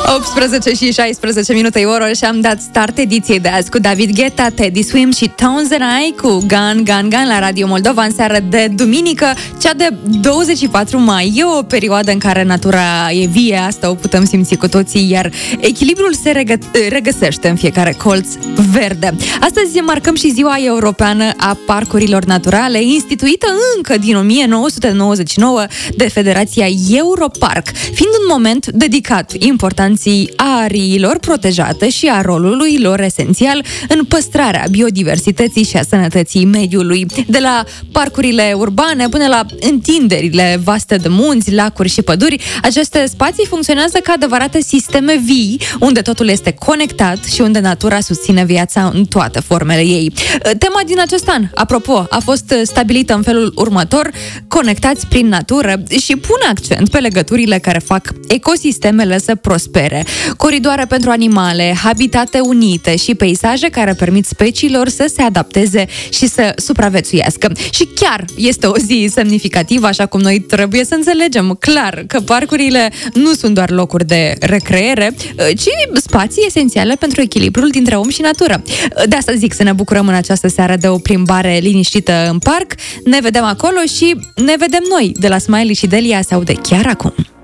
18 și 16 minute ora și am dat start ediției de azi cu David Guetta, Teddy Swims și Tones and I cu Gun, Gun, Gun la Radio Moldova în seară de duminică, cea de 24 mai. E o perioadă în care natura e vie, asta o putem simți cu toții, iar echilibrul se regăsește în fiecare colț verde. Astăzi marcăm și Ziua Europeană a Parcurilor Naturale, instituită încă din 1999 de Federația Europark, fiind un moment dedicat importanței ariilor protejate și a rolului lor esențial în păstrarea biodiversității și a sănătății mediului. De la parcurile urbane până la întinderile vaste de munți, lacuri și păduri, aceste spații funcționează ca adevărate sisteme vii, unde totul este conectat și unde natura susține viața în toate formele ei. Tema din acest an, apropo, a fost stabilită în felul următor: conectați prin natură, și pune accent pe legăturile care fac ecosistemele să prospere. Coridoare pentru animale, habitate unite și peisaje care permit speciilor să se adapteze și să supraviețuiască. Și chiar este o zi semnificativă, așa cum noi trebuie să înțelegem clar că parcurile nu sunt doar locuri de recreere, ci spații esențiale pentru echilibrul dintre om și natură. De asta zic să ne bucurăm în această seară de o plimbare liniștită în parc. Ne vedem acolo și ne vedem noi de la Smiley și Delia sau de chiar acum.